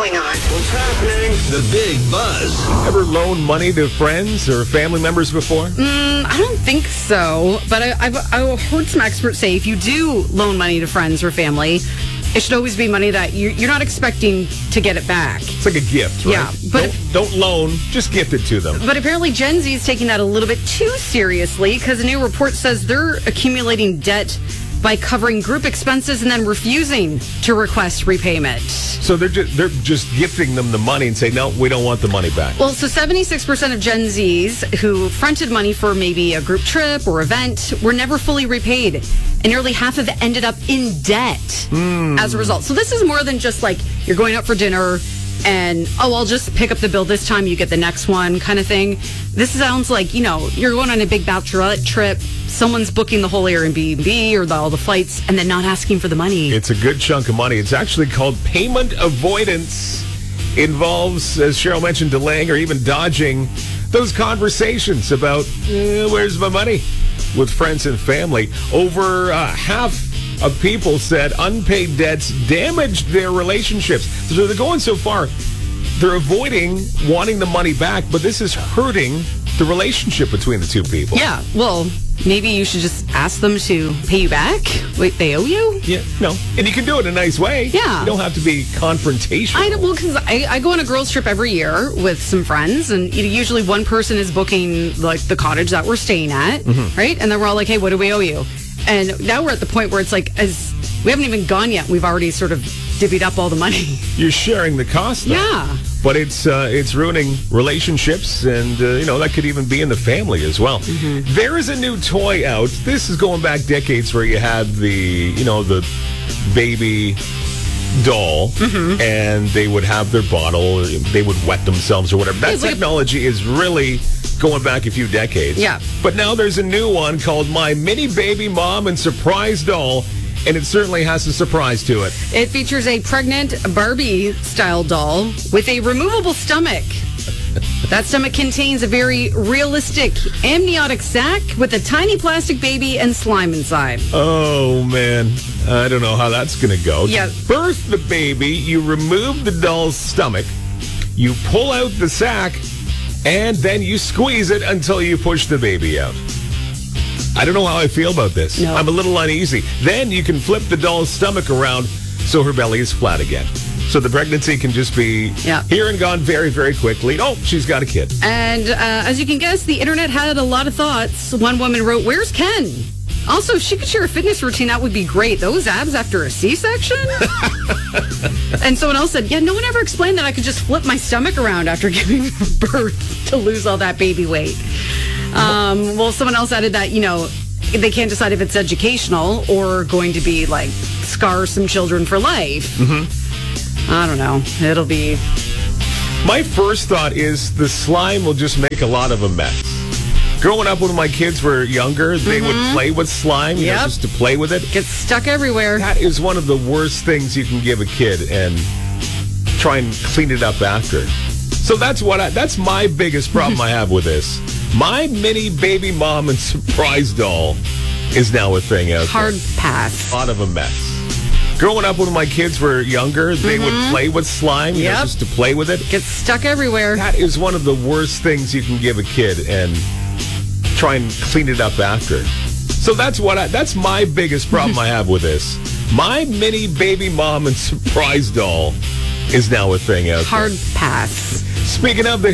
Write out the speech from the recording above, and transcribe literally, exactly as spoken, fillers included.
going on? What's happening? The Big Buzz. Ever loaned money to friends or family members before? Mm, I don't think so, but I, I've, I've heard some experts say if you do loan money to friends or family, it should always be money that you're, you're not expecting to get it back. It's like a gift, right? Yeah, but don't, don't loan, just gift it to them. But apparently Gen Z is taking that a little bit too seriously because a new report says they're accumulating debt by covering group expenses and then refusing to request repayment. So they're just, they're just gifting them the money and say, no, we don't want the money back. Well, so seventy-six percent of Gen Zs who fronted money for maybe a group trip or event were never fully repaid. And nearly half of it ended up in debt mm. as a result. So this is more than just like you're going out for dinner and, oh, I'll just pick up the bill this time, you get the next one kind of thing. This sounds like, you know, you're going on a big bachelorette trip, someone's booking the whole Airbnb or the, all the flights, and then not asking for the money. It's a good chunk of money. It's actually called payment avoidance. Involves, as Cheryl mentioned, delaying or even dodging those conversations about, eh, where's my money, with friends and family. Over uh, half of people said unpaid debts damaged their relationships. So they're going so far, they're avoiding wanting the money back, but this is hurting the relationship between the two people. Yeah, well, maybe you should just ask them to pay you back. Wait, they owe you? Yeah, no. And you can do it in a nice way. Yeah. You don't have to be confrontational. I don't, well, because I, I go on a girls' trip every year with some friends, and you know, usually one person is booking like the cottage that we're staying at, mm-hmm. right? And then we're all like, hey, what do we owe you? And now we're at the point where it's like, as we haven't even gone yet, we've already sort of divvied up all the money. You're sharing the cost, though. Yeah. But it's uh, it's ruining relationships, and, uh, you know, that could even be in the family as well. Mm-hmm. There is a new toy out. This is going back decades where you had the, you know, the baby doll, mm-hmm. and they would have their bottle, they would wet themselves or whatever. That it's technology like a- is really going back a few decades. Yeah. But now there's a new one called My Mini Baby Mom and Surprise Doll, and it certainly has a surprise to it. It features a pregnant Barbie-style doll with a removable stomach. That stomach contains a very realistic amniotic sac with a tiny plastic baby and slime inside. Oh, man. I don't know how that's going to go. Yeah. To birth the baby, you remove the doll's stomach, you pull out the sac, and then you squeeze it until you push the baby out. I don't know how I feel about this. No. I'm a little uneasy. Then you can flip the doll's stomach around so her belly is flat again. So the pregnancy can just be yeah. here and gone very, very quickly. Oh, she's got a kid. And uh, as you can guess, the internet had a lot of thoughts. One woman wrote, "Where's Ken? Also, if she could share a fitness routine, that would be great. Those abs after a C-section?" And someone else said, yeah, no one ever explained that I could just flip my stomach around after giving birth to lose all that baby weight. Um, well, someone else added that, you know, they can't decide if it's educational or going to be, like, scar some children for life. Mm-hmm. I don't know. It'll be... My first thought is the slime will just make a lot of a mess. Growing up when my kids were younger, they mm-hmm. would play with slime, you yep. know, just to play with it. Gets stuck everywhere. That is one of the worst things you can give a kid, and try and clean it up after. So that's what I, that's my biggest problem I have with this. My Mini Baby Mom and Surprise Doll is now a thing out Hard there. pass. A lot of a mess. Growing up when my kids were younger, they mm-hmm. would play with slime, you yep. know, just to play with it. Gets stuck everywhere. That is one of the worst things you can give a kid, and try and clean it up after. So that's what I, that's my biggest problem I have with this. My Mini Baby Mom and Surprise Doll is now a thing out Hard there. pass. Speaking of the